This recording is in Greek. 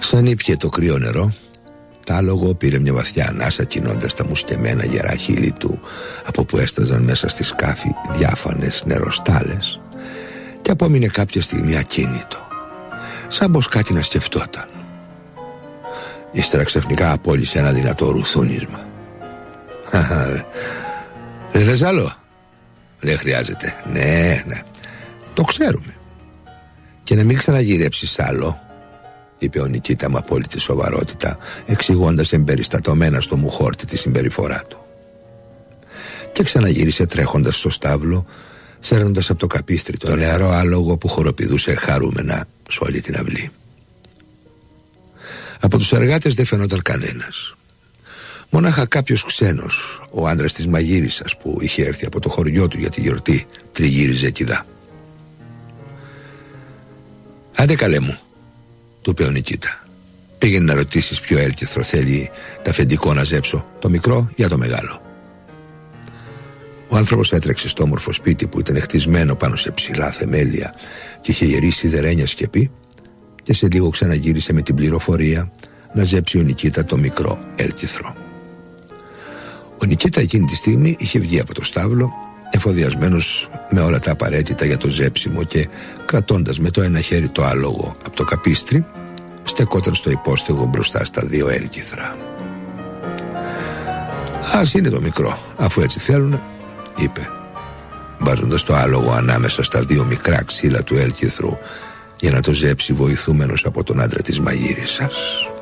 Σαν ήπιε το κρύο νερό, τ' άλογο πήρε μια βαθιά ανάσα, κινώντας τα μουσκεμένα γερά χείλη του, από που έσταζαν μέσα στη σκάφη διάφανες νεροστάλες, και απόμεινε κάποια στιγμή ακίνητο, σαν πως κάτι να σκεφτόταν. Ύστερα ξαφνικά απόλυσε ένα δυνατό ρουθούνισμα. Δεν θες άλλο? Δεν χρειάζεται. Ναι, το ξέρουμε. Και να μην ξαναγυρέψεις άλλο, είπε ο Νικήτα με απόλυτη σοβαρότητα, εξηγώντας εμπεριστατωμένα στο μουχόρτη τη συμπεριφορά του. Και ξαναγύρισε τρέχοντας στο στάβλο, σέρνοντας από το καπίστρι το νεαρό άλογο που χοροπηδούσε χαρούμενα σε όλη την αυλή. Από τους εργάτες δεν φαινόταν κανένας. Μόναχα κάποιος ξένος, ο άντρας της μαγείρισας που είχε έρθει από το χωριό του για τη γιορτή, τριγύριζε κηδά. «Άντε καλέ μου», του είπε ο Νικήτα. «Πήγαινε να ρωτήσεις ποιο έλκυθρο θέλει τα αφεντικό να ζέψω, το μικρό για το μεγάλο». Ο άνθρωπος έτρεξε στο όμορφο σπίτι που ήταν χτισμένο πάνω σε ψηλά θεμέλια και είχε γερή σιδερένια σκεπή, και σε λίγο ξαναγύρισε με την πληροφορία να ζέψει ο Νικήτα το μικρό έλκυθρο. Ο Νικήτα εκείνη τη στιγμή είχε βγει από το στάβλο, εφοδιασμένος με όλα τα απαραίτητα για το ζέψιμο, και κρατώντας με το ένα χέρι το άλογο από το καπίστρι, στεκόταν στο υπόστεγο μπροστά στα δύο έλκυθρα. «Ας είναι το μικρό, αφού έτσι θέλουν», είπε, βάζοντας το άλογο ανάμεσα στα δύο μικρά ξύλα του έλκυθρου για να το ζέψει βοηθούμενος από τον άντρα της μαγείρισας.